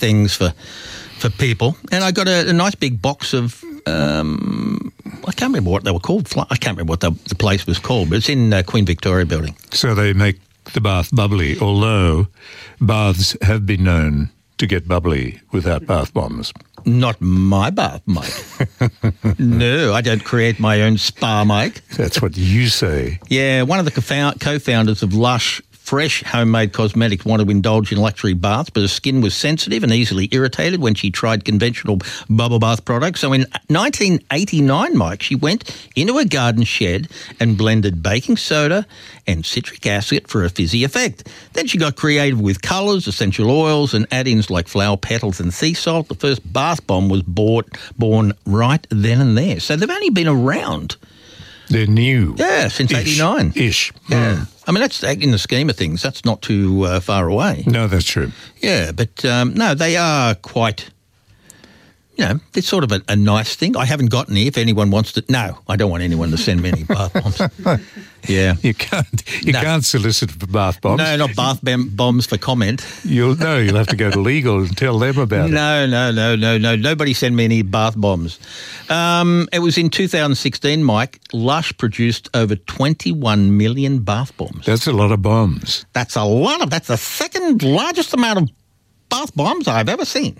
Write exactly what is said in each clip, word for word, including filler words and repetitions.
things for for people. And I got a, a nice big box of, um, I can't remember what they were called. I can't remember what the, the place was called, but it's in uh, Queen Victoria Building. So they make the bath bubbly, although baths have been known to get bubbly without bath bombs. Not my bath, Mike. No, I don't create my own spa, Mike. That's what you say. Yeah, one of the co-founders of Lush Fresh Homemade Cosmetics wanted to indulge in luxury baths, but her skin was sensitive and easily irritated when she tried conventional bubble bath products. So in nineteen eighty-nine, Mike, she went into a garden shed and blended baking soda and citric acid for a fizzy effect. Then she got creative with colours, essential oils and add-ins like flower petals and sea salt. The first bath bomb was bought, born right then and there. So they've only been around. They're new. Yeah, since Ish. eighty-nine. Ish. Yeah. Mm. I mean, that's in the scheme of things, that's not too uh, far away. No, that's true. Yeah, but um, no, they are quite, you know, it's sort of a, a nice thing. I haven't gotten any. If anyone wants to, no, I don't want anyone to send me any bath bombs. Yeah. You can't You no. can't solicit for bath bombs. No, not bath bam- bombs for comment. You'll No, you'll have to go to legal and tell them about it. No, no, no, no, no. Nobody send me any bath bombs. Um, it was in two thousand sixteen, Mike, Lush produced over twenty-one million bath bombs. That's a lot of bombs. That's a lot of, that's the second largest amount of bath bombs I've ever seen.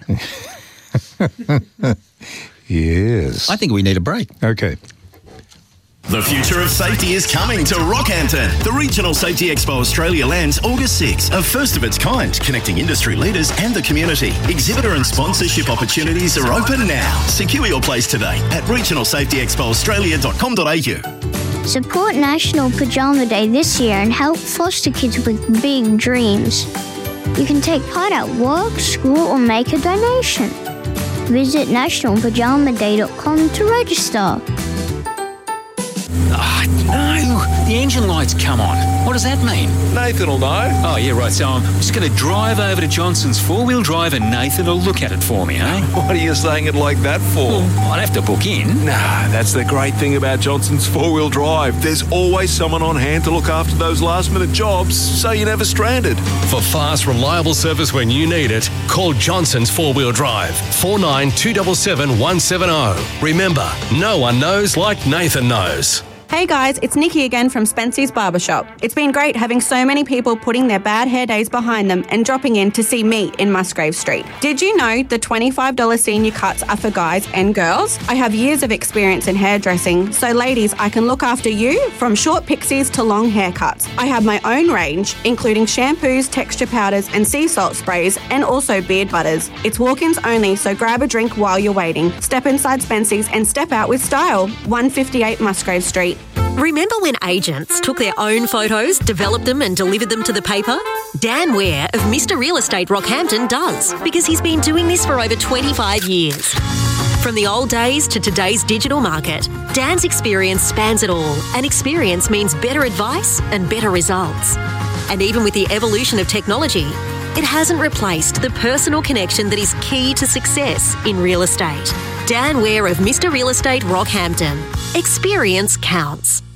Yes. I think we need a break. Okay. The future of safety is coming to Rockhampton. The Regional Safety Expo Australia lands August sixth, a first of its kind, connecting industry leaders and the community. Exhibitor and sponsorship opportunities are open now. Secure your place today at regional safety expo australia dot com dot a u. Support National Pajama Day this year and help foster kids with big dreams. You can take part at work, school, or make a donation. Visit national pajama day dot com to register. Oh, no. The engine light's come on. What does that mean? Nathan will know. Oh, yeah, right. So I'm just going to drive over to Johnson's four-wheel drive and Nathan will look at it for me, eh? What are you saying it like that for? Well, I'd have to book in. Nah, that's the great thing about Johnson's four-wheel drive. There's always someone on hand to look after those last-minute jobs, so you're never stranded. For fast, reliable service when you need it, call Johnson's four-wheel drive, four nine two seven seven one seven zero. Remember, no one knows like Nathan knows. Hey guys, it's Nikki again from Spency's Barbershop. It's been great having so many people putting their bad hair days behind them and dropping in to see me in Musgrave Street. Did you know the twenty-five dollars senior cuts are for guys and girls? I have years of experience in hairdressing, so ladies, I can look after you from short pixies to long haircuts. I have my own range, including shampoos, texture powders and sea salt sprays, and also beard butters. It's walk-ins only, so grab a drink while you're waiting. Step inside Spency's and step out with style. one fifty-eight Musgrave Street. Remember when agents took their own photos, developed them and delivered them to the paper? Dan Ware of Mister Real Estate Rockhampton does, because he's been doing this for over twenty-five years. From the old days to today's digital market, Dan's experience spans it all, and experience means better advice and better results. And even with the evolution of technology, it hasn't replaced the personal connection that is key to success in real estate. Dan Ware of Mister Real Estate Rockhampton. Experience counts.